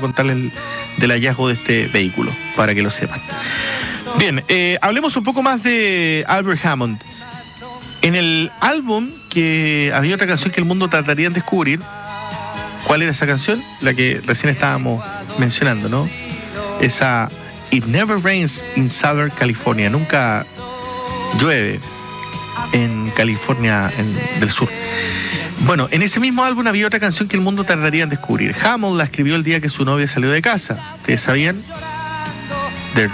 contarles del hallazgo de este vehículo, para que lo sepan. Bien, hablemos un poco más de Albert Hammond. En el álbum que había otra canción que el mundo trataría de descubrir. ¿Cuál era esa canción? La que recién estábamos mencionando, ¿no? Esa It Never Rains in Southern California. Nunca llueve en California del Sur. Bueno, en ese mismo álbum había otra canción que el mundo tardaría en descubrir. Hammond la escribió el día que su novia salió de casa. ¿Ustedes sabían? The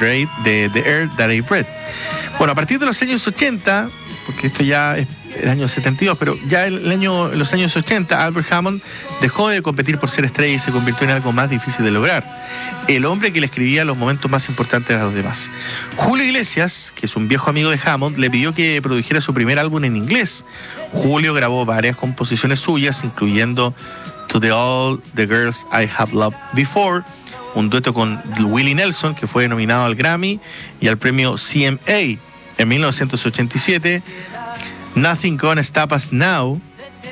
Air That I Breathed. Bueno, a partir de los años 80, porque esto ya es el año 72, pero ya en los años 80, Albert Hammond dejó de competir por ser estrella y se convirtió en algo más difícil de lograr. El hombre que le escribía los momentos más importantes a los demás. Julio Iglesias, que es un viejo amigo de Hammond, le pidió que produjera su primer álbum en inglés. Julio grabó varias composiciones suyas, incluyendo To All the Girls I Have Loved Before, un dueto con Willie Nelson, que fue nominado al Grammy y al premio CMA en 1987, Nothing Gonna Stop Us Now,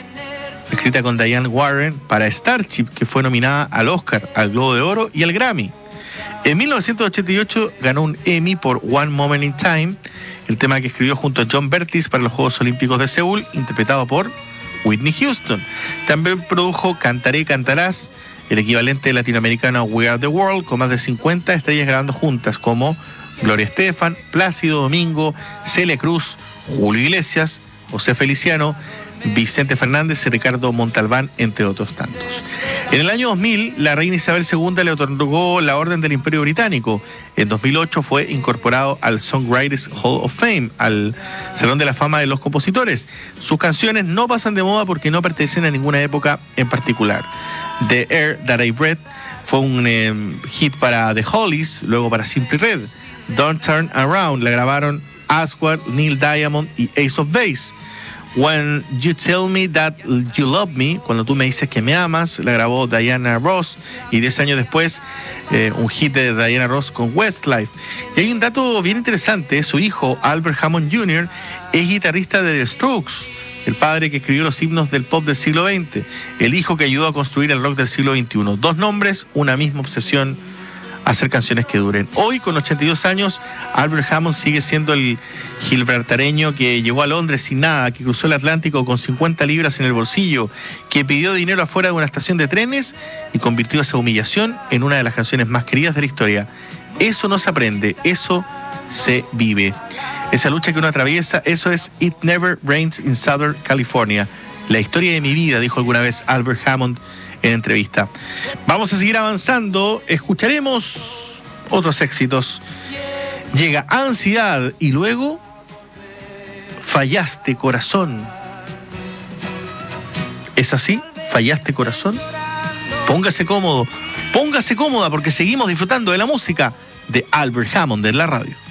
escrita con Diane Warren para Starship, que fue nominada al Oscar, al Globo de Oro y al Grammy. En 1988 ganó un Emmy por One Moment in Time, el tema que escribió junto a John Bertis para los Juegos Olímpicos de Seúl, interpretado por Whitney Houston. También produjo Cantaré, Cantarás, el equivalente latinoamericano a We Are the World, con más de 50 estrellas grabando juntas, como Gloria Estefan, Plácido Domingo, Celia Cruz, Julio Iglesias, José Feliciano, Vicente Fernández y Ricardo Montalbán, entre otros tantos. En el año 2000, la reina Isabel II le otorgó la Orden del Imperio Británico. En 2008 fue incorporado al Songwriters Hall of Fame, al Salón de la Fama de los Compositores. Sus canciones no pasan de moda porque no pertenecen a ninguna época en particular. The Air That I Breathed fue un hit para The Hollies, luego para Simply Red. Don't Turn Around la grabaron Aswad, Neil Diamond y Ace of Base. When You Tell Me That You Love Me, cuando tú me dices que me amas, la grabó Diana Ross, y 10 años después un hit de Diana Ross con Westlife. Y hay un dato bien interesante: su hijo Albert Hammond Jr. es guitarrista de The Strokes, el padre que escribió los himnos del pop del siglo XX, el hijo que ayudó a construir el rock del siglo XXI. Dos nombres, una misma obsesión: hacer canciones que duren. Hoy, con 82 años, Albert Hammond sigue siendo el gibraltareño que llegó a Londres sin nada, que cruzó el Atlántico con 50 libras en el bolsillo, que pidió dinero afuera de una estación de trenes y convirtió esa humillación en una de las canciones más queridas de la historia. Eso no se aprende, eso se vive. Esa lucha que uno atraviesa, eso es It Never Rains in Southern California. La historia de mi vida, dijo alguna vez Albert Hammond en entrevista. Vamos a seguir avanzando, escucharemos otros éxitos. Llega Ansiedad y luego Fallaste Corazón. ¿Es así? ¿Fallaste Corazón? Póngase cómodo, póngase cómoda, porque seguimos disfrutando de la música de Albert Hammond en la radio.